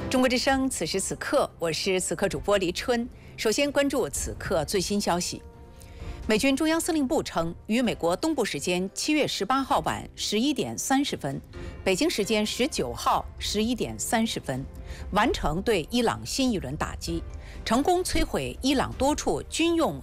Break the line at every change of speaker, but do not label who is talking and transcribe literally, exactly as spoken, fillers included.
中国之声，此时此刻，我是此刻主播黎春。首先关注此刻最新消息。美军中央司令部称，于美国东部时间七月十八号晚十一点三十分，北京时间十九号十一点三十分，完成对伊朗新一轮打击，成功摧毁伊朗多处军用